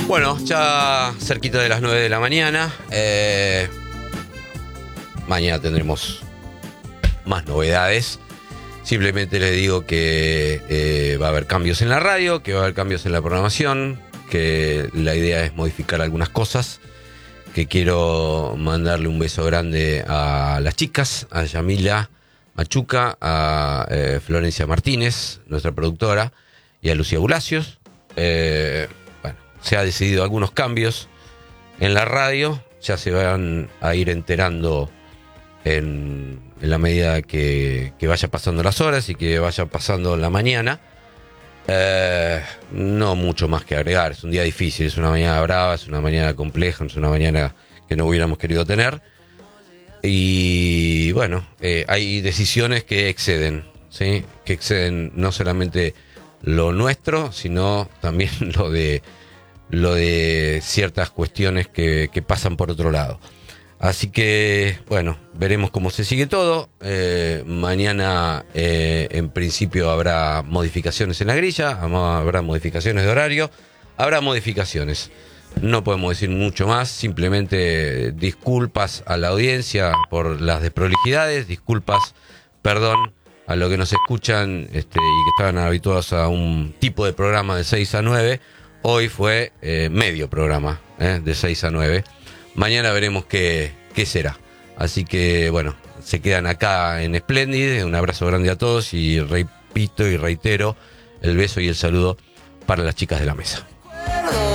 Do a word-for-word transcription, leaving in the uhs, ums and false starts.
Bueno, ya cerquita de las nueve de la mañana. Eh, mañana tendremos más novedades. Simplemente les digo que eh, va a haber cambios en la radio, que va a haber cambios en la programación, que la idea es modificar algunas cosas, que quiero mandarle un beso grande a las chicas, a Yamila Machuca, a eh, Florencia Martínez, nuestra productora, y a Lucía Bulacios. Eh, bueno, se ha decidido algunos cambios en la radio, ya se van a ir enterando en, en la medida que, que vaya pasando las horas y que vaya pasando la mañana. Eh, no mucho más que agregar, es un día difícil, es una mañana brava, es una mañana compleja, es una mañana que no hubiéramos querido tener. Y bueno, eh, hay decisiones que exceden, ¿sí? Que exceden no solamente lo nuestro, sino también lo de lo de ciertas cuestiones que, que pasan por otro lado. Así que, bueno, veremos cómo se sigue todo. Eh, mañana, eh, en principio, habrá modificaciones en la grilla, habrá modificaciones de horario, habrá modificaciones. No podemos decir mucho más, simplemente disculpas a la audiencia por las desprolijidades, disculpas, perdón a los que nos escuchan este, y que estaban habituados a un tipo de programa de seis a nueve. Hoy fue eh, medio programa, eh, de seis a nueve. Mañana veremos qué, qué será. Así que, bueno, se quedan acá en Splendid. Un abrazo grande a todos y repito y reitero el beso y el saludo para las chicas de la mesa.